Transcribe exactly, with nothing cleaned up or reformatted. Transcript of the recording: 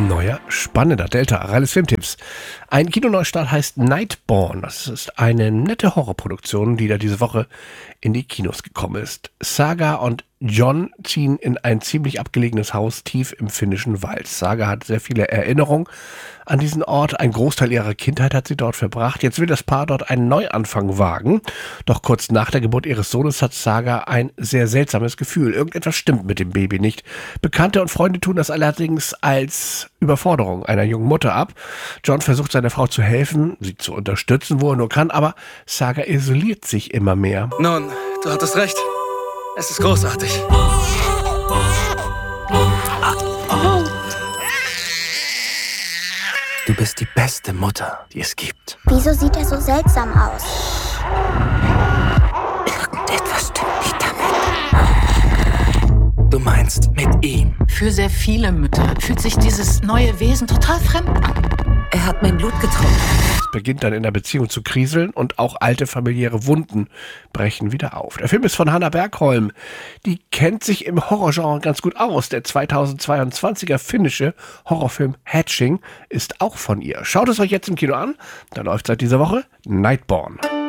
Neuer, spannender Delta Arales Filmtipps. Ein Kinoneustart heißt Nightborn. Das ist eine nette Horrorproduktion, die da diese Woche in die Kinos gekommen ist. Saga und John ziehen in ein ziemlich abgelegenes Haus tief im finnischen Wald. Saga hat sehr viele Erinnerungen an diesen Ort. Ein Großteil ihrer Kindheit hat sie dort verbracht. Jetzt will das Paar dort einen Neuanfang wagen. Doch kurz nach der Geburt ihres Sohnes hat Saga ein sehr seltsames Gefühl. Irgendetwas stimmt mit dem Baby nicht. Bekannte und Freunde tun das allerdings als Überforderung einer jungen Mutter ab. John versucht seiner Frau zu helfen, sie zu unterstützen, wo er nur kann, aber Saga isoliert sich immer mehr. Nun, du hattest recht. Es ist großartig. Du bist die beste Mutter, die es gibt. Wieso sieht er so seltsam aus? Irgendetwas stimmt nicht damit. Du meinst mit ihm? Für sehr viele Mütter fühlt sich dieses neue Wesen total fremd an. Er hat mein Blut getrunken. Es beginnt dann in der Beziehung zu kriseln und auch alte familiäre Wunden brechen wieder auf. Der Film ist von Hanna Bergholm. Die kennt sich im Horrorgenre ganz gut aus. Der zweitausendzweiundzwanziger finnische Horrorfilm Hatching ist auch von ihr. Schaut es euch jetzt im Kino an. Da läuft seit dieser Woche Nightborn.